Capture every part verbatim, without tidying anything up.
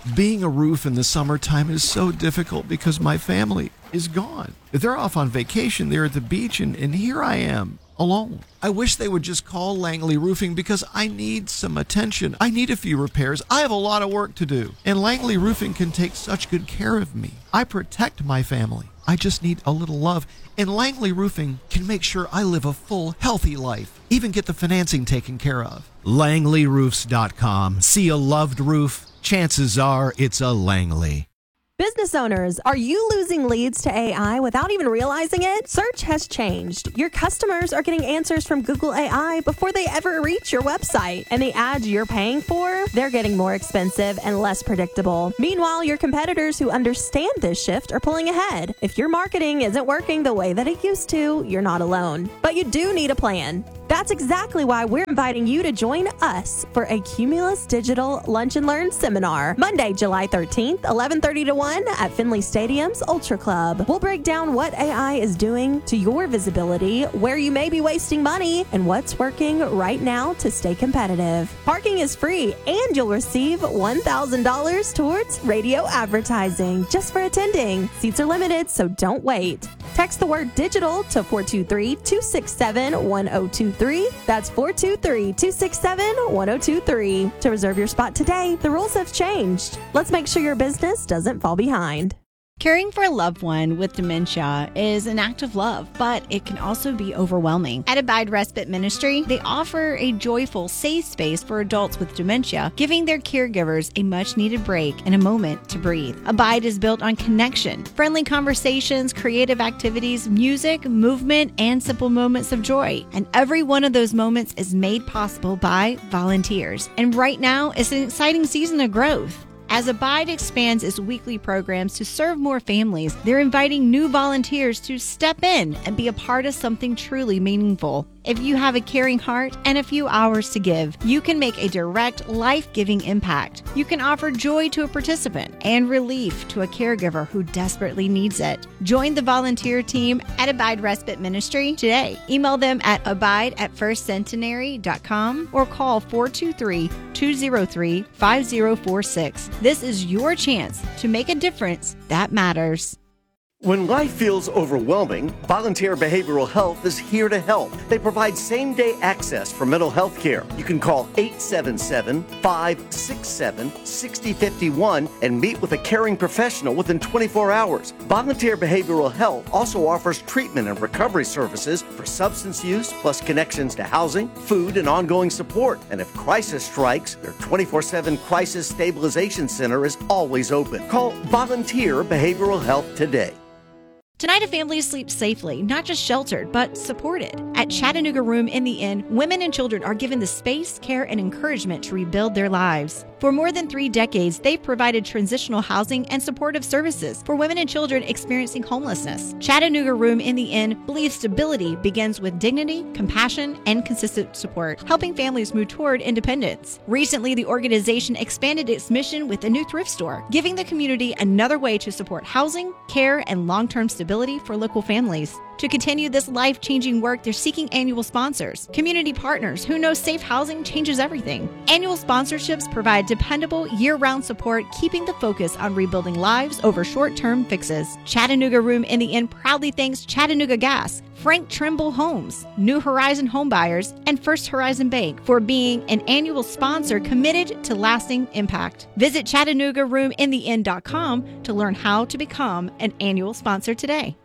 Being a roof in the summertime is so difficult because my family is gone. They're off on vacation. They're at the beach, and, and here I am, alone. I wish they would just call Langley Roofing because I need some attention. I need a few repairs. I have a lot of work to do. And Langley Roofing can take such good care of me. I protect my family. I just need a little love. And Langley Roofing can make sure I live a full, healthy life. Even get the financing taken care of. Langley Roofs dot com. See a loved roof? Chances are it's a Langley. Business owners, are you losing leads to A I without even realizing it? Search has changed. Your customers are getting answers from Google A I before they ever reach your website. And the ads you're paying for, they're getting more expensive and less predictable. Meanwhile, your competitors who understand this shift are pulling ahead. If your marketing isn't working the way that it used to, you're not alone. But you do need a plan. That's exactly why we're inviting you to join us for a Cumulus Digital Lunch and Learn seminar, Monday, July thirteenth, eleven thirty to one at Finley Stadium's Ultra Club. We'll break down what A I is doing to your visibility, where you may be wasting money, and what's working right now to stay competitive. Parking is free, and you'll receive one thousand dollars towards radio advertising just for attending. Seats are limited, so don't wait. Text the word digital to four two three, two six seven, one zero two three. That's four two three, two six seven, one zero two three. To reserve your spot today, the rules have changed. Let's make sure your business doesn't fall behind. Caring for a loved one with dementia is an act of love, but it can also be overwhelming. At Abide Respite Ministry, they offer a joyful, safe space for adults with dementia, giving their caregivers a much-needed break and a moment to breathe. Abide is built on connection, friendly conversations, creative activities, music, movement, and simple moments of joy. And every one of those moments is made possible by volunteers. And right now, it's an exciting season of growth. As Abide expands its weekly programs to serve more families, they're inviting new volunteers to step in and be a part of something truly meaningful. If you have a caring heart and a few hours to give, you can make a direct, life-giving impact. You can offer joy to a participant and relief to a caregiver who desperately needs it. Join the volunteer team at Abide Respite Ministry today. Email them at abide at first centenary dot com or call four two three, two zero three, five zero four six. This is your chance to make a difference that matters. When life feels overwhelming, Volunteer Behavioral Health is here to help. They provide same-day access for mental health care. You can call eight seven seven, five six seven, six zero five one and meet with a caring professional within twenty-four hours. Volunteer Behavioral Health also offers treatment and recovery services for substance use, plus connections to housing, food, and ongoing support. And if crisis strikes, their twenty-four seven Crisis Stabilization Center is always open. Call Volunteer Behavioral Health today. Tonight, a family sleeps safely, not just sheltered, but supported. At Chattanooga Room in the Inn, women and children are given the space, care, and encouragement to rebuild their lives. For more than three decades, they've provided transitional housing and supportive services for women and children experiencing homelessness. Chattanooga Room in the Inn believes stability begins with dignity, compassion, and consistent support, helping families move toward independence. Recently, the organization expanded its mission with a new thrift store, giving the community another way to support housing, care, and long-term stability for local families. To continue this life-changing work, they're seeking annual sponsors, community partners who know safe housing changes everything. Annual sponsorships provide dependable, year-round support, keeping the focus on rebuilding lives over short-term fixes. Chattanooga Room in the Inn proudly thanks Chattanooga Gas, Frank Trimble Homes, New Horizon Homebuyers, and First Horizon Bank for being an annual sponsor committed to lasting impact. Visit Chattanooga Room in the Inn dot com to learn how to become an annual sponsor today.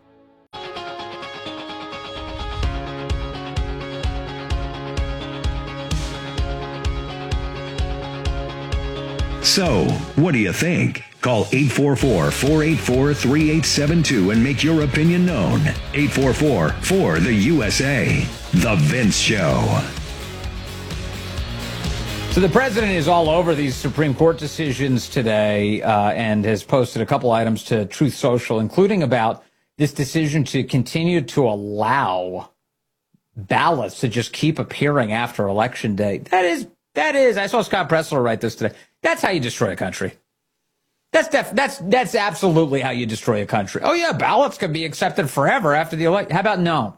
So, what do you think? Call eight four four, four eight four, three eight seven two and make your opinion known. eight four four, four the U S A. The Vince Show. So the president is all over these Supreme Court decisions today uh, and has posted a couple items to Truth Social, including about this decision to continue to allow ballots to just keep appearing after Election Day. That is, that is, I saw Scott Pressler write this today. That's how you destroy a country. That's def- that's that's absolutely how you destroy a country. Oh, yeah, ballots can be accepted forever after the election. How about no?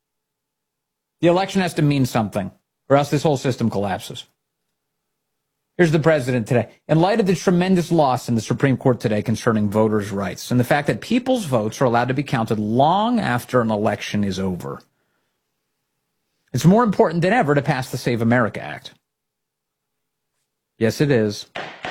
The election has to mean something, or else this whole system collapses. Here's the president today. In light of the tremendous loss in the Supreme Court today concerning voters' rights and the fact that people's votes are allowed to be counted long after an election is over, it's more important than ever to pass the Save America Act. Yes, it is.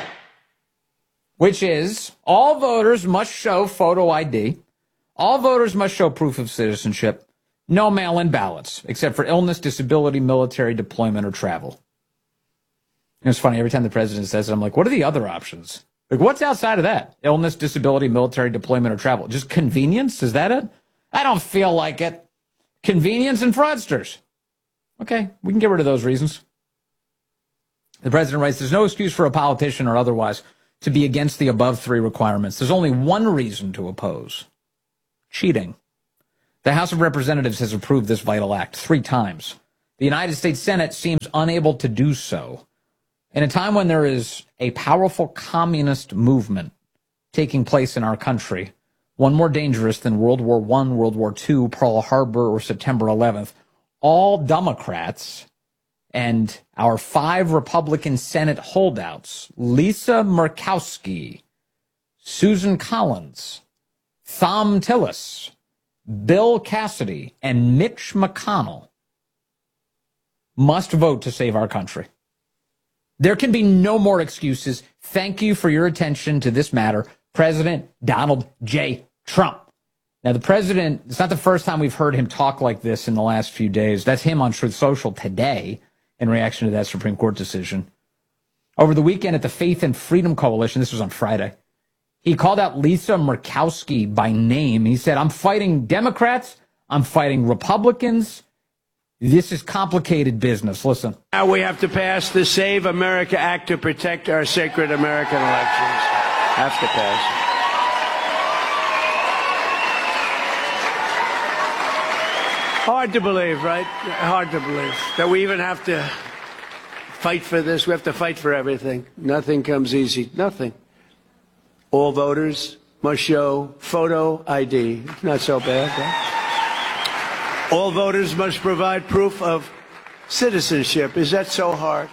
Which is, all voters must show photo I D. All voters must show proof of citizenship. No mail-in ballots, except for illness, disability, military, deployment, or travel. It's funny, every time the president says it, I'm like, what are the other options? Like, what's outside of that? Illness, disability, military, deployment, or travel? Just convenience? Is that it? I don't feel like it. Convenience and fraudsters. Okay, we can get rid of those reasons. The president writes, there's no excuse for a politician or otherwise to be against the above three requirements. There's only one reason to oppose. Cheating. The House of Representatives has approved this vital act three times. The United States Senate seems unable to do so. In a time when there is a powerful communist movement taking place in our country, one more dangerous than World War One, World War Two, Pearl Harbor, or September eleventh, all Democrats and our five Republican Senate holdouts, Lisa Murkowski, Susan Collins, Thom Tillis, Bill Cassidy, and Mitch McConnell, must vote to save our country. There can be no more excuses. Thank you for your attention to this matter, President Donald J. Trump. Now, the president, it's not the first time we've heard him talk like this in the last few days. That's him on Truth Social today in reaction to that Supreme Court decision. Over the weekend at the Faith and Freedom Coalition, this was on Friday, he called out Lisa Murkowski by name. He said, I'm fighting Democrats. I'm fighting Republicans. This is complicated business. Listen. Now we have to pass the Save America Act to protect our sacred American elections. Have to pass. Hard to believe, right? Hard to believe that we even have to fight for this. We have to fight for everything. Nothing comes easy. Nothing. All voters must show photo I D. Not so bad, right? All voters must provide proof of citizenship. Is that so hard?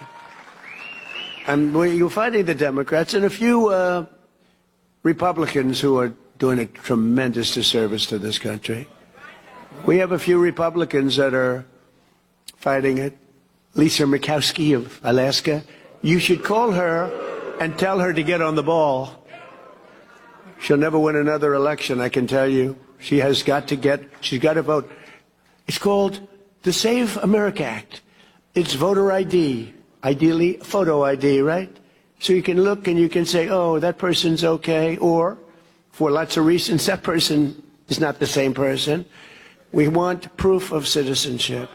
And you're fighting the Democrats and a few uh, Republicans who are doing a tremendous disservice to this country. We have a few Republicans that are fighting it. Lisa Murkowski of Alaska. You should call her and tell her to get on the ball. She'll never win another election, I can tell you. She has got to get, she's got to vote. It's called the Save America Act. It's voter I D, ideally photo I D, right? So you can look and you can say, oh, that person's okay, or for lots of reasons, that person is not the same person. We want proof of citizenship.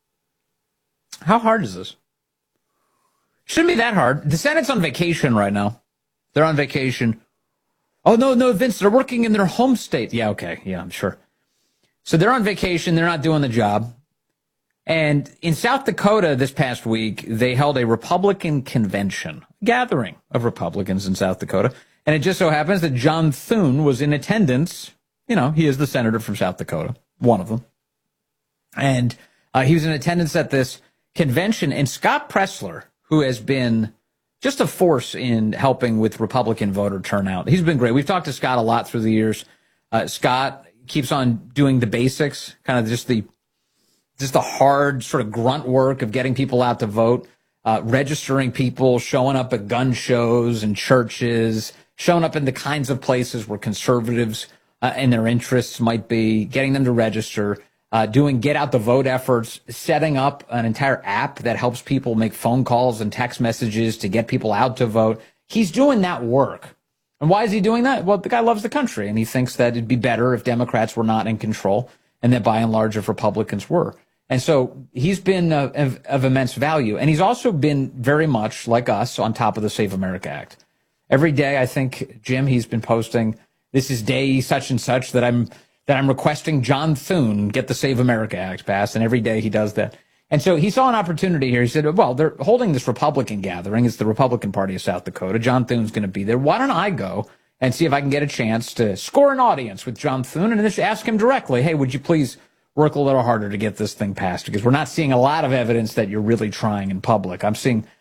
How hard is this? Shouldn't be that hard. The Senate's on vacation right now. They're on vacation. Oh, no, no, Vince, they're working in their home state. Yeah, okay, yeah, I'm sure. So they're on vacation. They're not doing the job. And in South Dakota this past week, they held a Republican convention, gathering of Republicans in South Dakota. And it just so happens that John Thune was in attendance. You know, he is the senator from South Dakota, one of them. And uh, he was in attendance at this convention. And Scott Presler, who has been just a force in helping with Republican voter turnout, he's been great. We've talked to Scott a lot through the years. Uh, Scott keeps on doing the basics, kind of just the just the hard sort of grunt work of getting people out to vote, uh, registering people, showing up at gun shows and churches, showing up in the kinds of places where conservatives uh, and their interests might be, getting them to register, uh, doing get out the vote efforts, setting up an entire app that helps people make phone calls and text messages to get people out to vote. He's doing that work. And why is he doing that? Well, the guy loves the country, and he thinks that it'd be better if Democrats were not in control, and that by and large if Republicans were. And so he's been uh, of, of immense value. And he's also been very much like us on top of the Save America Act. Every day, I think, Jim, he's been posting, this is day such and such that I'm that I'm requesting John Thune get the Save America Act passed. And every day he does that. And so he saw an opportunity here. He said, well, they're holding this Republican gathering. It's the Republican Party of South Dakota. John Thune's going to be there. Why don't I go and see if I can get a chance to score an audience with John Thune and just ask him directly, hey, would you please work a little harder to get this thing passed? Because we're not seeing a lot of evidence that you're really trying in public. I'm seeing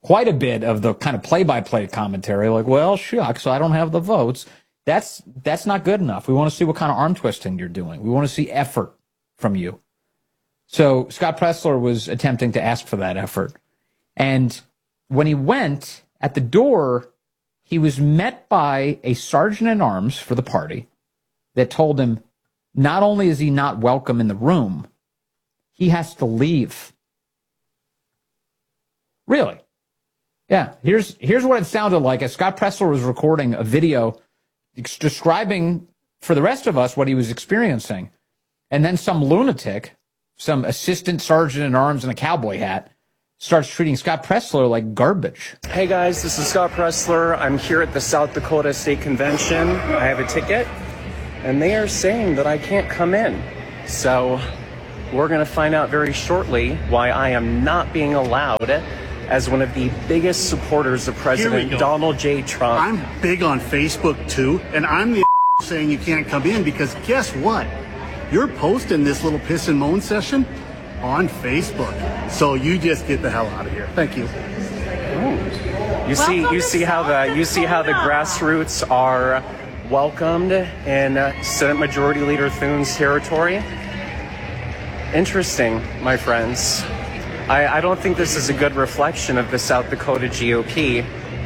quite a bit of the kind of play-by-play commentary, like, well, shucks, I don't have the votes. That's that's not good enough. We want to see what kind of arm twisting you're doing. We want to see effort from you. So Scott Presler was attempting to ask for that effort. And when he went at the door, he was met by a sergeant at arms for the party that told him not only is he not welcome in the room, he has to leave. Really? Yeah. Here's here's what it sounded like as Scott Presler was recording a video describing for the rest of us what he was experiencing. And then some lunatic, some assistant sergeant at arms in a cowboy hat, starts treating Scott Presler like garbage. Hey guys, this is Scott Presler. I'm here at the South Dakota State Convention. I have a ticket, and they are saying that I can't come in. So we're going to find out very shortly why I am not being allowed as one of the biggest supporters of President Donald J. Trump. I'm big on Facebook too, and I'm the saying you can't come in because guess what? You're posting this little piss and moan session on Facebook. So you just get the hell out of here. Thank you. Ooh. You see, you see how the you see how the grassroots are welcomed in uh, Senate Majority Leader Thune's territory. Interesting, my friends. I, I don't think this is a good reflection of the South Dakota G O P.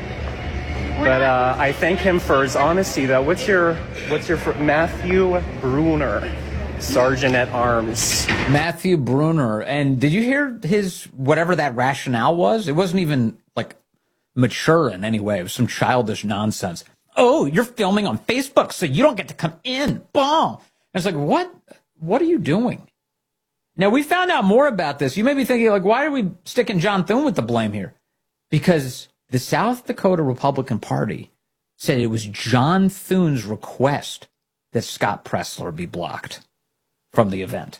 But uh, I thank him for his honesty, though. What's your what's your Matthew Bruner, Sergeant at Arms? Matthew Bruner. And did you hear his whatever that rationale was? It wasn't even like mature in any way. It was some childish nonsense. Oh, you're filming on Facebook, so you don't get to come in. Boom. And it's like, what? What are you doing? Now, we found out more about this. You may be thinking, like, why are we sticking John Thune with the blame here? Because the South Dakota Republican Party said it was John Thune's request that Scott Presler be blocked from the event.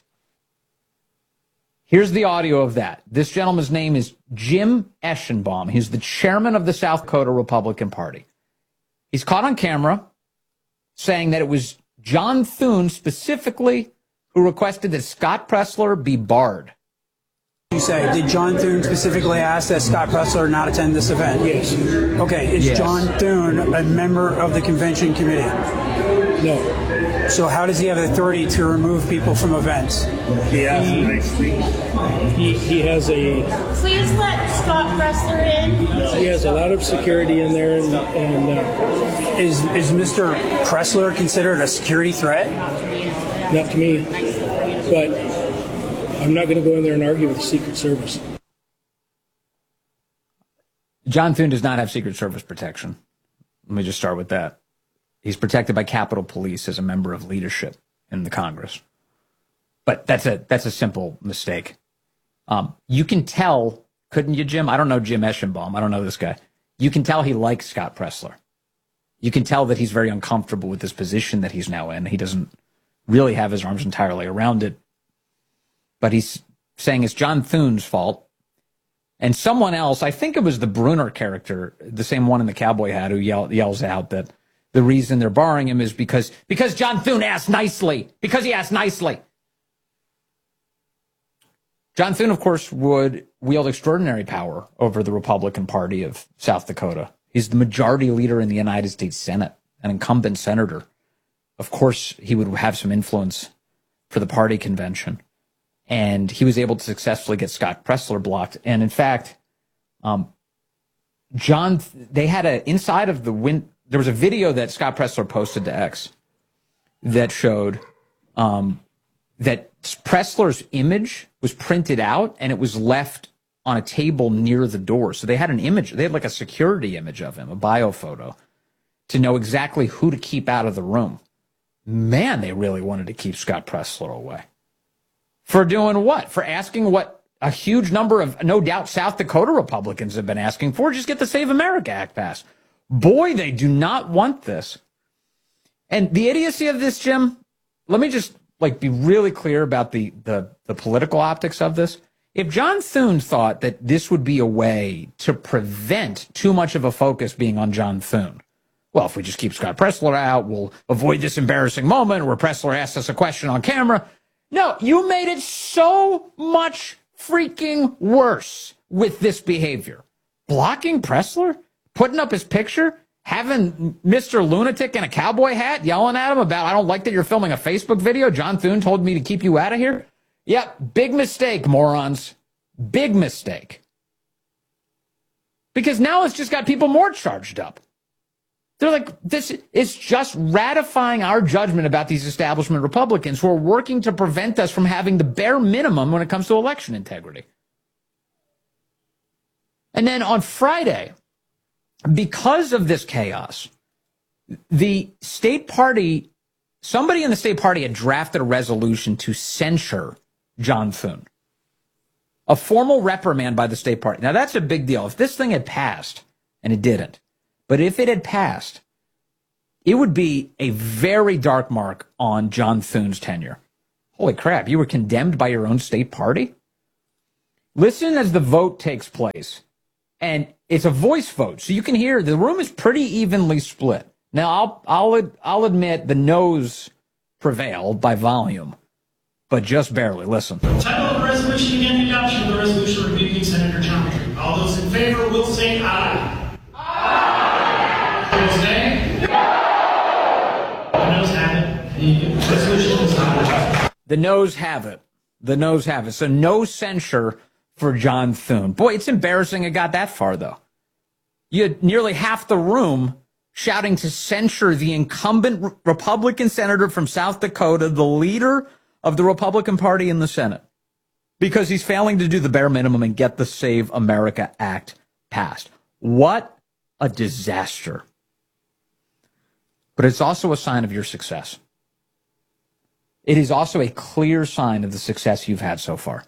Here's the audio of that. This gentleman's name is Jim Eschenbaum. He's the chairman of the South Dakota Republican Party. He's caught on camera saying that it was John Thune specifically who requested that Scott Presler be barred. You say, did John Thune specifically ask that Scott Presler not attend this event? Yes. Okay, is yes. John Thune a member of the convention committee? No. So how does he have authority to remove people from events? He has, he, he, he has a... Please let Scott Presler in. He has a lot of security in there. And, and uh, is, is Mister Presler considered a security threat? Not to me, but I'm not going to go in there and argue with the Secret Service. John Thune does not have Secret Service protection. Let me just start with that. He's protected by Capitol Police as a member of leadership in the Congress. But that's a that's a simple mistake. Um, you can tell, couldn't you, Jim? I don't know Jim Eschenbaum. I don't know this guy. You can tell he likes Scott Presler. You can tell that he's very uncomfortable with this position that he's now in. He doesn't really have his arms entirely around it. But he's saying it's John Thune's fault. And someone else, I think it was the Bruner character, the same one in the cowboy hat, who yell, yells out that the reason they're barring him is because because John Thune asked nicely. Because he asked nicely. John Thune, of course, would wield extraordinary power over the Republican Party of South Dakota. He's the majority leader in the United States Senate, an incumbent senator. Of course, he would have some influence for the party convention. And he was able to successfully get Scott Presler blocked. And in fact, um, John, they had a, inside of the win, there was a video that Scott Presler posted to X that showed um, that Presler's image was printed out and it was left on a table near the door. So they had an image, they had like a security image of him, a bio photo, to know exactly who to keep out of the room. Man, they really wanted to keep Scott Presler away. For doing what? For asking what a huge number of, no doubt, South Dakota Republicans have been asking for, just get the Save America Act passed. Boy, they do not want this. And the idiocy of this, Jim, let me just like be really clear about the, the, the political optics of this. If John Thune thought that this would be a way to prevent too much of a focus being on John Thune, well, if we just keep Scott Presler out, we'll avoid this embarrassing moment where Presler asks us a question on camera. No, you made it so much freaking worse with this behavior. blocking Pressler, putting up his picture, having Mister Lunatic in a cowboy hat yelling at him about, I don't like that you're filming a Facebook video. John Thune told me to keep you out of here. Yep, big mistake, morons. Big mistake. Because now it's just got people more charged up. They're like, this is just ratifying our judgment about these establishment Republicans who are working to prevent us from having the bare minimum when it comes to election integrity. And then on Friday, because of this chaos, the state party, somebody in the state party had drafted a resolution to censure John Thune. A formal reprimand by the state party. Now, that's a big deal. If this thing had passed, and it didn't, but if it had passed, it would be a very dark mark on John Thune's tenure. Holy crap, you were condemned by your own state party? Listen as the vote takes place. And it's a voice vote, so you can hear the room is pretty evenly split. Now, I'll, I'll, I'll admit the no's prevailed by volume, but just barely. Listen. Title of the resolution again, the adoption of the resolution rebuking Senator John Thune. All those in favor will say aye. Opposed, nay? The noes have it. The resolution is not adopted. The noes have it. The noes have it. So no censure for John Thune. Boy, it's embarrassing it got that far, though. You had nearly half the room shouting to censure the incumbent re- Republican senator from South Dakota, the leader of the Republican Party in the Senate, because he's failing to do the bare minimum and get the Save America Act passed. What a disaster. But it's also a sign of your success. It is also a clear sign of the success you've had so far.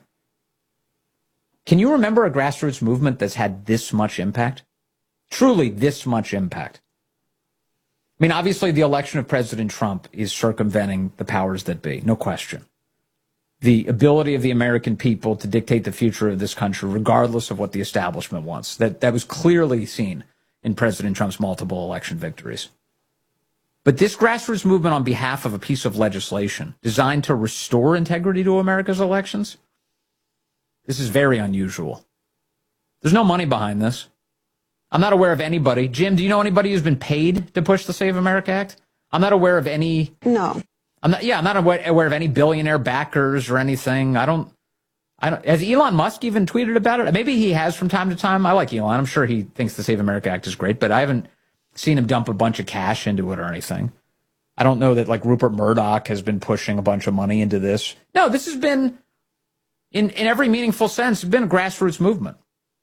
Can you remember a grassroots movement that's had this much impact? Truly this much impact. I mean, obviously the election of President Trump is circumventing the powers that be, no question. The ability of the American people to dictate the future of this country, regardless of what the establishment wants. That, that was clearly seen in President Trump's multiple election victories. But this grassroots movement on behalf of a piece of legislation designed to restore integrity to America's elections, this is very unusual. There's no money behind this. I'm not aware of anybody. Jim, do you know anybody who's been paid to push the Save America Act? I'm not aware of any. No. I'm not. Yeah, I'm not aware, aware of any billionaire backers or anything. I don't. I don't. Has Elon Musk even tweeted about it? Maybe he has from time to time. I like Elon. I'm sure he thinks the Save America Act is great, but I haven't seen him dump a bunch of cash into it or anything. I don't know that like Rupert Murdoch has been pushing a bunch of money into this. No, this has been, in, in every meaningful sense, it's been a grassroots movement.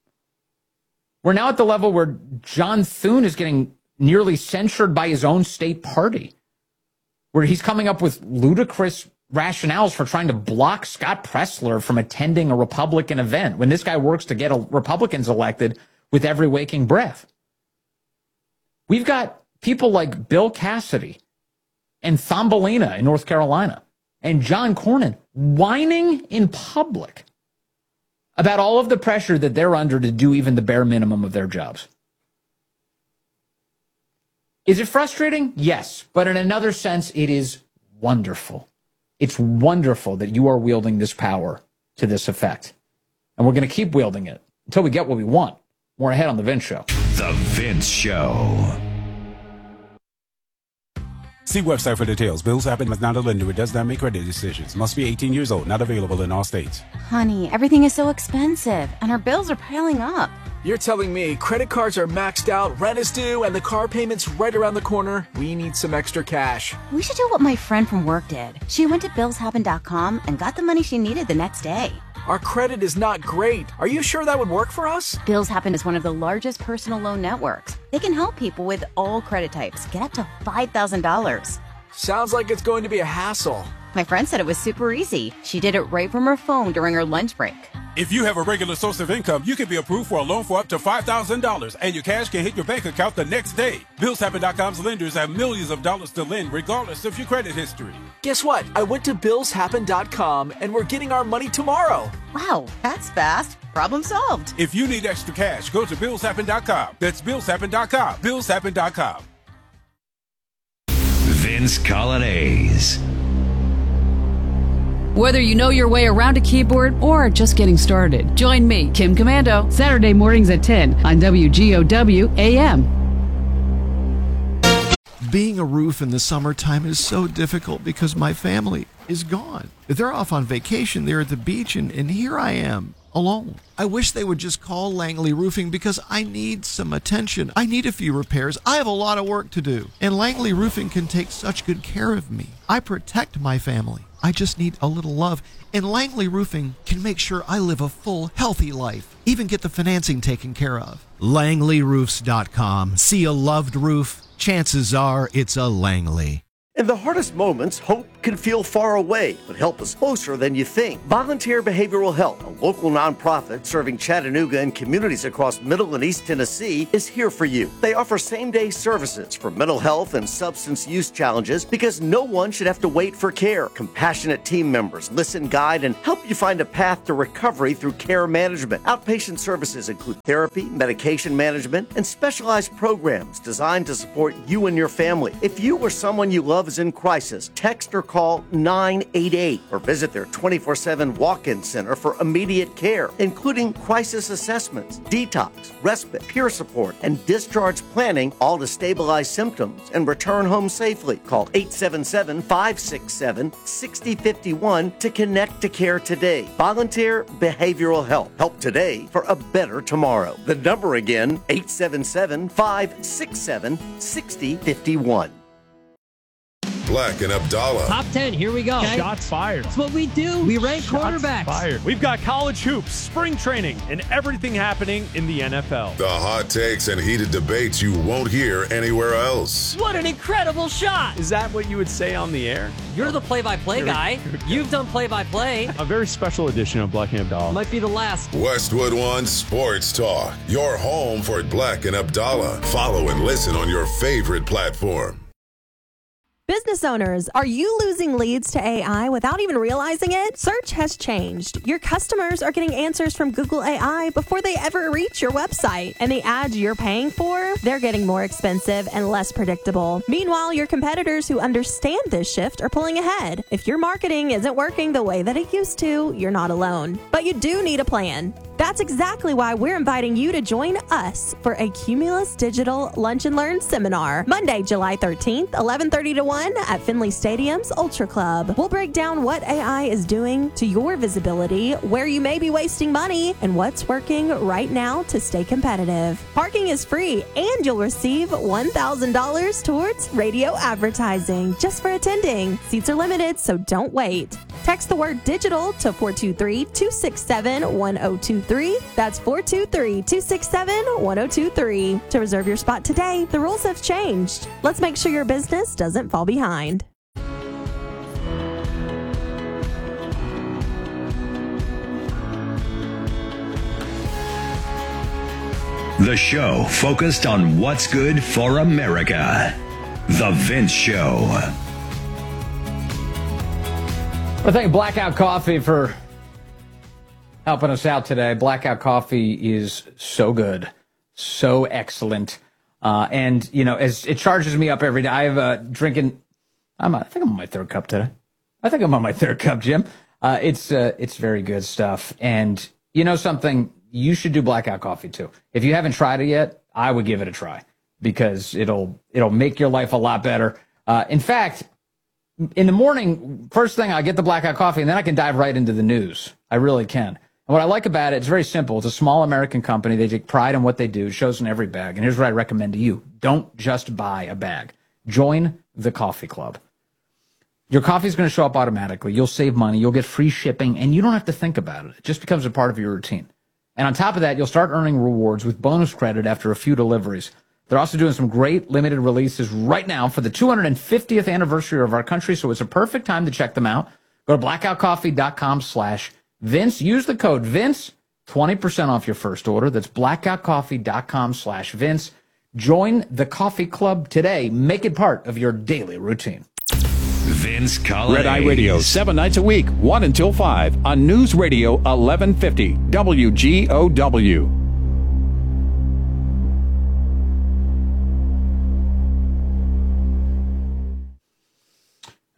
We're now at the level where John Thune is getting nearly censured by his own state party, where he's coming up with ludicrous rationales for trying to block Scott Pressler from attending a Republican event when this guy works to get Republicans elected with every waking breath. We've got people like Bill Cassidy and Thumbelina in North Carolina and John Cornyn whining in public about all of the pressure that they're under to do even the bare minimum of their jobs. Is it frustrating? Yes. But in another sense, it is wonderful. It's wonderful that you are wielding this power to this effect. And we're going to keep wielding it until we get what we want. More ahead on The Vince Show. The Vince Show. See website for details. Bills Happen is not a lender. It does not make credit decisions. Must be eighteen years old. Not available in all states. Honey, everything is so expensive, and our bills are piling up. You're telling me credit cards are maxed out, rent is due, and the car payment's right around the corner? We need some extra cash. We should do what my friend from work did. She went to bills happen dot com and got the money she needed the next day. Our credit is not great. Are you sure that would work for us? Bills Happen is one of the largest personal loan networks. They can help people with all credit types get up to five thousand dollars. Sounds like it's going to be a hassle. My friend said it was super easy. She did it right from her phone during her lunch break. If you have a regular source of income, you can be approved for a loan for up to five thousand dollars, and your cash can hit your bank account the next day. bills happen dot com's lenders have millions of dollars to lend regardless of your credit history. Guess what? I went to bills happen dot com, and we're getting our money tomorrow. Wow, that's fast. Problem solved. If you need extra cash, go to bills happen dot com. That's bills happen dot com. bills happen dot com. Vince Colonnese. Whether you know your way around a keyboard or just getting started, join me, Kim Commando, Saturday mornings at ten on W G O W A M. Being a roof in the summertime is so difficult because my family is gone. They're off on vacation, they're at the beach, and, and here I am, alone. I wish they would just call Langley Roofing because I need some attention. I need a few repairs. I have a lot of work to do. And Langley Roofing can take such good care of me. I protect my family. I just need a little love. And Langley Roofing can make sure I live a full, healthy life. Even get the financing taken care of. Langley Roofs dot com. See a loved roof? Chances are it's a Langley. In the hardest moments, hope can feel far away, but help is closer than you think. Volunteer Behavioral Health, a local nonprofit serving Chattanooga and communities across Middle and East Tennessee, is here for you. They offer same-day services for mental health and substance use challenges because no one should have to wait for care. Compassionate team members listen, guide, and help you find a path to recovery through care management. Outpatient services include therapy, medication management, and specialized programs designed to support you and your family. If you or someone you love is in crisis, text or call nine eight eight or visit their twenty-four seven walk-in center for immediate care, including crisis assessments, detox, respite, peer support, and discharge planning, all to stabilize symptoms and return home safely. Call eight seven seven, five six seven, six zero five one to connect to care today. Volunteer Behavioral Health. Help today for a better tomorrow. The number again, eight seven seven, five six seven, six zero five one. Black and Abdallah. Top ten, here we go. Okay. Shots fired. That's what we do. We rank Shots quarterbacks. Fired. We've got college hoops, spring training, and everything happening in the N F L. The hot takes and heated debates you won't hear anywhere else. What an incredible shot. Is that what you would say on the air? You're the play-by-play guy. You've done play-by-play. A very special edition of Black and Abdallah. Might be the last. Westwood One Sports Talk. Your home for Black and Abdallah. Follow and listen on your favorite platform. Business owners, are you losing leads to A I without even realizing it? Search has changed. Your customers are getting answers from Google A I before they ever reach your website. And the ads you're paying for, they're getting more expensive and less predictable. Meanwhile, your competitors who understand this shift are pulling ahead. If your marketing isn't working the way that it used to, you're not alone. But you do need a plan. That's exactly why we're inviting you to join us for a Cumulus Digital Lunch and Learn seminar, Monday, July thirteenth, eleven thirty to one at Finley Stadium's Ultra Club. We'll break down what A I is doing to your visibility, where you may be wasting money, and what's working right now to stay competitive. Parking is free, and you'll receive one thousand dollars towards radio advertising just for attending. Seats are limited, so don't wait. Text the word digital to four two three, two six seven, one zero two three. That's four two three, two six seven, one zero two three. To reserve your spot today, the rules have changed. Let's make sure your business doesn't fall behind. The show focused on what's good for America. The Vince Show. I thank Blackout Coffee for helping us out today. Blackout Coffee is so good, so excellent. Uh, and, you know, as it charges me up every day. I have uh, drinking, I'm, I think I'm on my third cup today. I think I'm on my third cup, Jim. Uh, it's uh, it's very good stuff. And you know something? You should do Blackout Coffee, too. If you haven't tried it yet, I would give it a try because it'll it'll make your life a lot better. Uh, in fact, in the morning, first thing, I get the Blackout Coffee, and then I can dive right into the news. I really can. And what I like about it, it's very simple. It's a small American company. They take pride in what they do. It shows in every bag. And here's what I recommend to you. Don't just buy a bag. Join the coffee club. Your coffee is going to show up automatically. You'll save money. You'll get free shipping, and you don't have to think about it. It just becomes a part of your routine. And on top of that, you'll start earning rewards with bonus credit after a few deliveries. They're also doing some great limited releases right now for the two hundred fiftieth anniversary of our country, so it's a perfect time to check them out. Go to blackoutcoffee.com slash Vince. Use the code Vince, twenty percent off your first order. That's blackoutcoffee.com slash Vince. Join the coffee club today. Make it part of your daily routine. Vince Collins. Red Eye Radio, seven nights a week, one until five on News Radio eleven fifty W G O W.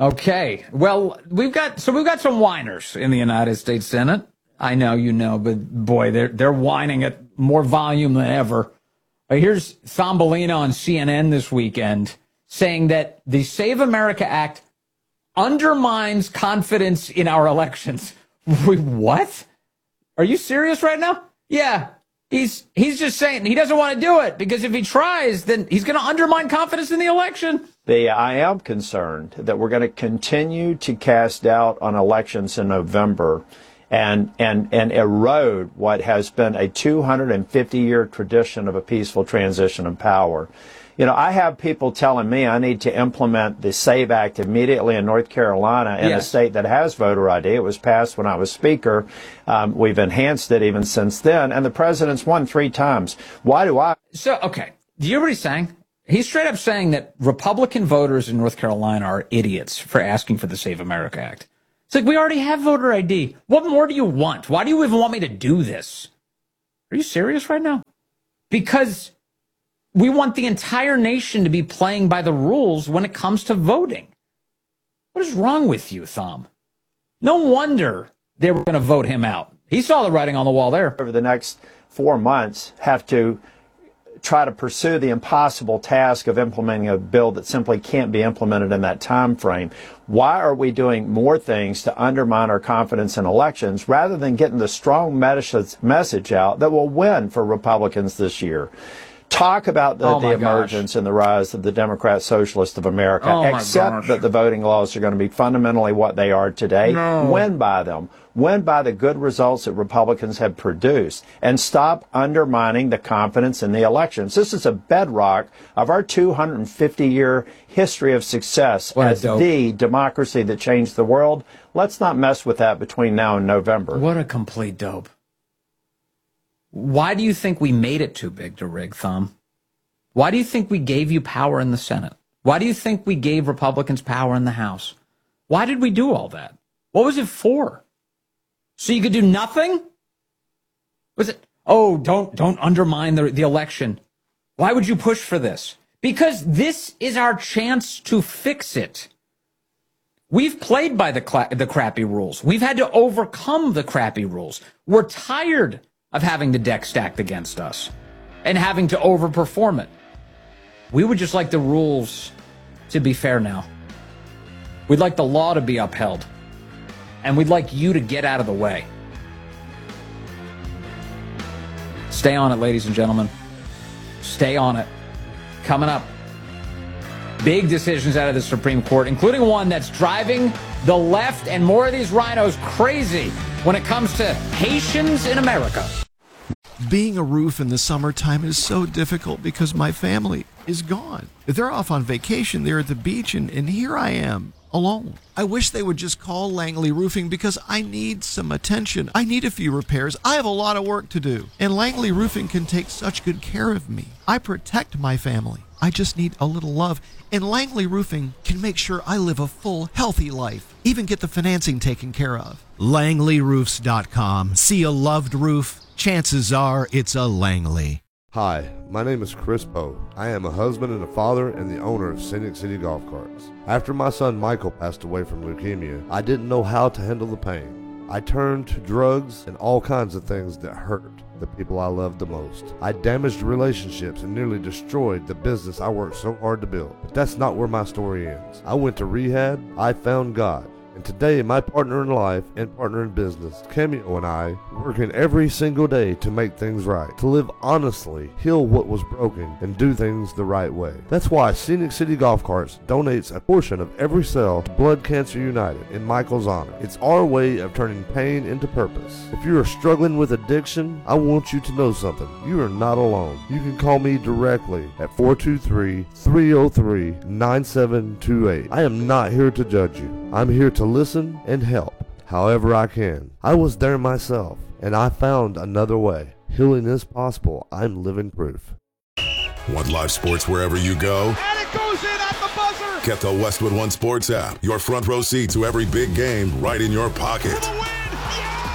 Okay. Well, we've got so we've got some whiners in the United States Senate. I know you know, but boy, they're they're whining at more volume than ever. Uh, here's Thumbelina on C N N this weekend saying that the Save America Act undermines confidence in our elections. Wait, what? Are you serious right now? Yeah. He's he's just saying he doesn't want to do it because if he tries, then he's going to undermine confidence in the election. The, I am concerned that we're going to continue to cast doubt on elections in November and, and, and erode what has been a two hundred fifty year tradition of a peaceful transition of power. You know, I have people telling me I need to implement the SAVE Act immediately in North Carolina, in yes. a state that has voter I D. It was passed when I was Speaker. Um, we've enhanced it even since then, and the president's won three times. Why do I? So, okay, do you hear what he's saying? He's straight up saying that Republican voters in North Carolina are idiots for asking for the Save America Act. It's like, we already have voter I D. What more do you want? Why do you even want me to do this? Are you serious right now? Because we want the entire nation to be playing by the rules when it comes to voting. What is wrong with you, Thom? No wonder they were going to vote him out. He saw the writing on the wall there. Over the next four months, have to try to pursue the impossible task of implementing a bill that simply can't be implemented in that time frame. Why are we doing more things to undermine our confidence in elections rather than getting the strong message out that will win for Republicans this year? Talk about the, oh the emergence gosh. and the rise of the Democrat Socialist of America. Oh Accept that the voting laws are going to be fundamentally what they are today. No. Win by them. Win by the good results that Republicans have produced. And stop undermining the confidence in the elections. This is a bedrock of our two hundred fifty year history of success what as the democracy that changed the world. Let's not mess with that between now and November. What a complete dope. Why do you think we made it too big to rig, Thom? Why do you think we gave you power in the Senate? Why do you think we gave Republicans power in the House? Why did we do all that? What was it for? So you could do nothing? Was it, oh, don't don't undermine the, the election. Why would you push for this? Because this is our chance to fix it. We've played by the, cla- the crappy rules. We've had to overcome the crappy rules. We're tired of having the deck stacked against us and having to overperform it. We would just like the rules to be fair now. We'd like the law to be upheld. And we'd like you to get out of the way. Stay on it, ladies and gentlemen. Stay on it. Coming up, big decisions out of the Supreme Court, including one that's driving the left and more of these rhinos crazy when it comes to Haitians in America. Being a roof in the summertime is so difficult because my family is gone. They're off on vacation. They're at the beach, and, and here I am, alone. I wish they would just call Langley Roofing because I need some attention. I need a few repairs. I have a lot of work to do. And Langley Roofing can take such good care of me. I protect my family. I just need a little love. And Langley Roofing can make sure I live a full, healthy life. Even get the financing taken care of. Langley Roofs dot com. See a loved roof? Chances are it's a Langley. Hi, my name is Chris Poe. I am a husband and a father and the owner of Scenic City Golf Carts. After my son Michael passed away from leukemia, I didn't know how to handle the pain. I turned to drugs and all kinds of things that hurt the people I loved the most. I damaged relationships and nearly destroyed the business I worked so hard to build. But that's not where my story ends. I went to rehab, I found God. And today, my partner in life and partner in business, Cameo, and I, working every single day to make things right, to live honestly, heal what was broken, and do things the right way. That's why Scenic City Golf Carts donates a portion of every sale to Blood Cancer United in Michael's honor. It's our way of turning pain into purpose. If you are struggling with addiction, I want you to know something. You are not alone. You can call me directly at four two three, three oh three, nine seven two eight. I am not here to judge you. I'm here to listen and help however I can. I was there myself, and I found another way. Healing is possible. I'm living proof. Want live sports wherever you go? And it goes in at the buzzer! Get the Westwood One Sports app. Your front row seat to every big game right in your pocket.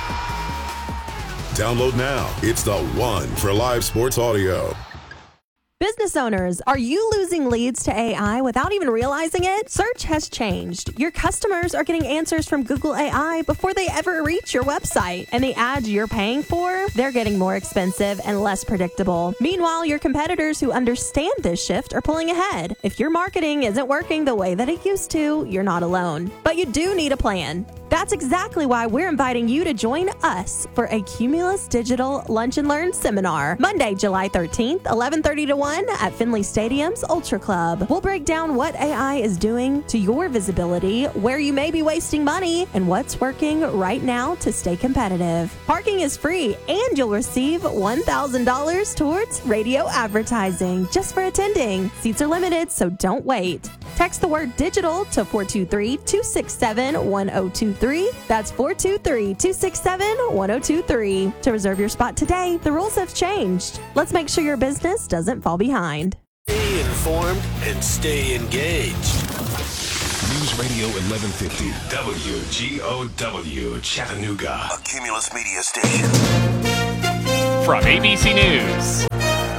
Download now. It's the one for live sports audio. Business owners, are you losing leads to A I without even realizing it? Search has changed. Your customers are getting answers from Google A I before they ever reach your website. And the ads you're paying for, they're getting more expensive and less predictable. Meanwhile, your competitors who understand this shift are pulling ahead. If your marketing isn't working the way that it used to, you're not alone. But you do need a plan. That's exactly why we're inviting you to join us for a Cumulus Digital Lunch and Learn seminar, Monday, July thirteenth, eleven thirty to one at Finley Stadium's Ultra Club. We'll break down what A I is doing to your visibility, where you may be wasting money, and what's working right now to stay competitive. Parking is free, and you'll receive one thousand dollars towards radio advertising just for attending. Seats are limited, so don't wait. Text the word digital to four two three, two six seven, one zero two three. That's four two three, two six seven, one zero two three. To reserve your spot today, the rules have changed. Let's make sure your business doesn't fall behind. Stay informed and stay engaged. News Radio eleven fifty, W G O W, Chattanooga. A Cumulus Media station. From A B C News,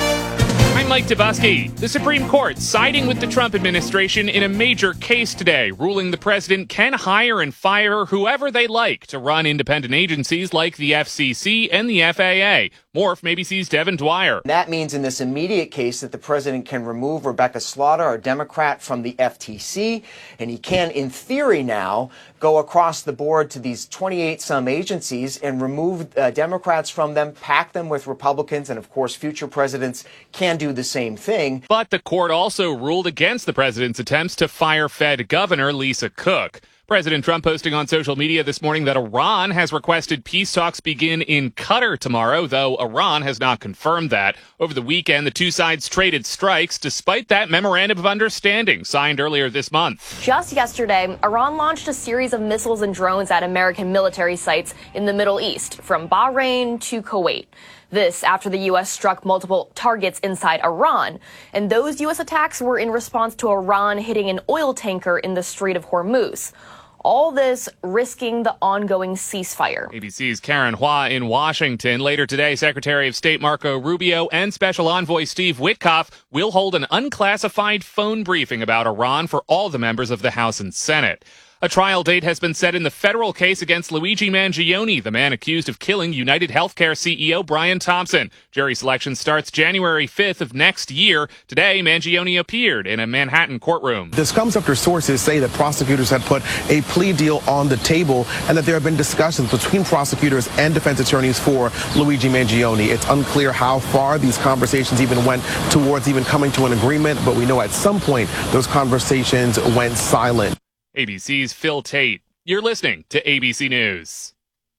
I'm Mike Dabusky. The Supreme Court siding with the Trump administration in a major case today, ruling the president can hire and fire whoever they like to run independent agencies like the F C C and the F A A. More from A B C's Devin Dwyer. That means in this immediate case that the president can remove Rebecca Slaughter, a Democrat, from the F T C, and he can, in theory now, go across the board to these twenty-eight some agencies and remove uh, Democrats from them, pack them with Republicans, and of course future presidents can do the same thing. But the court also ruled against the president's attempts to fire Fed Governor Lisa Cook. President Trump posting on social media this morning that Iran has requested peace talks begin in Qatar tomorrow, though Iran has not confirmed that. Over the weekend, the two sides traded strikes despite that memorandum of understanding signed earlier this month. Just yesterday, Iran launched a series of missiles and drones at American military sites in the Middle East, from Bahrain to Kuwait. This after the U S struck multiple targets inside Iran. And those U S attacks were in response to Iran hitting an oil tanker in the Strait of Hormuz. All this risking the ongoing ceasefire. A B C's Karen Hua in Washington. Later today, Secretary of State Marco Rubio and Special Envoy Steve Witkoff will hold an unclassified phone briefing about Iran for all the members of the House and Senate. A trial date has been set in the federal case against Luigi Mangione, the man accused of killing United Healthcare C E O Brian Thompson. Jury selection starts January fifth of next year. Today, Mangione appeared in a Manhattan courtroom. This comes after sources say that prosecutors had put a plea deal on the table and that there have been discussions between prosecutors and defense attorneys for Luigi Mangione. It's unclear how far these conversations even went towards even coming to an agreement, but we know at some point those conversations went silent. A B C's Phil Tate. You're listening to A B C News.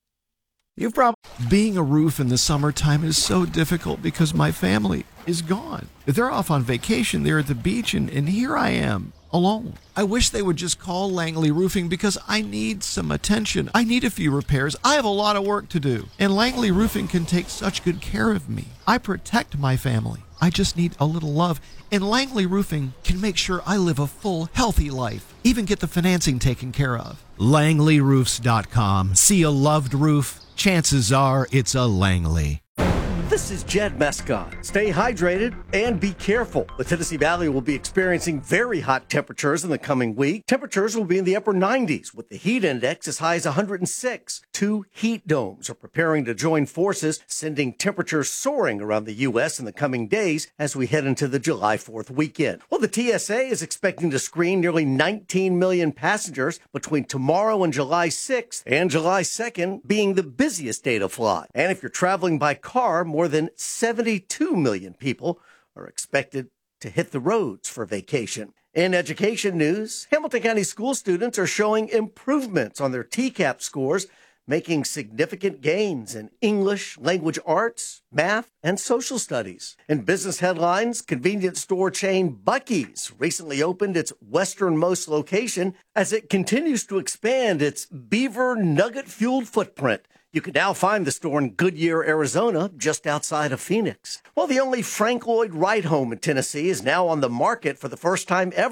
You've probably being a roof in the summertime is so difficult because my family is gone. They're off on vacation. They're at the beach, and, and here I am alone. I wish they would just call Langley Roofing because I need some attention. I need a few repairs. I have a lot of work to do, and Langley Roofing can take such good care of me. I protect my family. I just need a little love, and Langley Roofing can make sure I live a full, healthy life, even get the financing taken care of. Langley Roofs dot com. See a loved roof? Chances are it's a Langley. This is Jed Mescott. Stay hydrated and be careful. The Tennessee Valley will be experiencing very hot temperatures in the coming week. Temperatures will be in the upper nineties with the heat index as high as one hundred six. Two heat domes are preparing to join forces, sending temperatures soaring around the U S in the coming days as we head into the July fourth weekend. Well, the T S A is expecting to screen nearly nineteen million passengers between tomorrow and July sixth, and July second being the busiest day to fly. And if you're traveling by car, more than seventy-two million people are expected to hit the roads for vacation. In education news, Hamilton County school students are showing improvements on their T CAP scores, making significant gains in English, language arts, math, and social studies. In business headlines, convenience store chain Buc-ee's recently opened its westernmost location as it continues to expand its Beaver Nugget-fueled footprint. You can now find the store in Goodyear, Arizona, just outside of Phoenix. Well, the only Frank Lloyd Wright home in Tennessee is now on the market for the first time ever.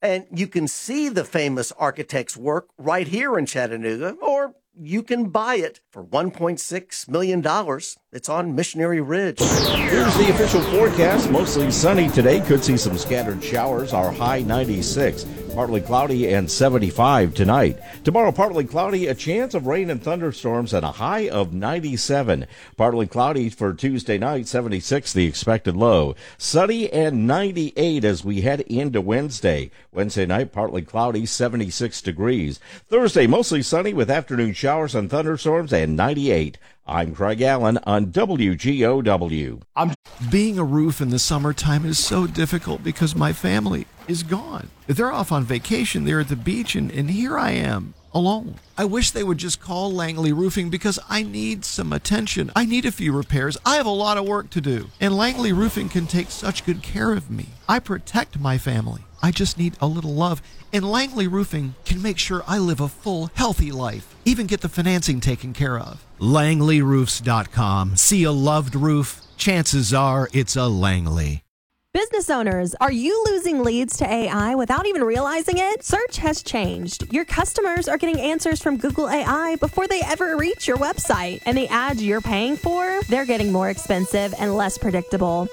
And you can see the famous architect's work right here in Chattanooga, or you can buy it for one point six million dollars. It's on Missionary Ridge. Here's the official forecast. Mostly sunny today. Could see some scattered showers. Our high ninety-six. Partly cloudy and seventy-five tonight. Tomorrow, partly cloudy, a chance of rain and thunderstorms and a high of ninety-seven. Partly cloudy for Tuesday night, seventy-six the expected low. Sunny and ninety-eight as we head into Wednesday. Wednesday night, partly cloudy, seventy-six degrees. Thursday, mostly sunny with afternoon showers and thunderstorms and ninety-eight. I'm Craig Allen on W G O W. I'm being a roof in the summertime is so difficult because my family is gone. They're off on vacation. They're at the beach, and, and here I am alone. I wish they would just call Langley Roofing because I need some attention. I need a few repairs. I have a lot of work to do, and Langley Roofing can take such good care of me. I protect my family. I just need a little love, and Langley Roofing can make sure I live a full, healthy life, even get the financing taken care of. Langley Roofs dot com. See a loved roof? Chances are it's a Langley. Business owners, are you losing leads to A I without even realizing it? Search has changed. Your customers are getting answers from Google A I before they ever reach your website. And the ads you're paying for, they're getting more expensive and less predictable.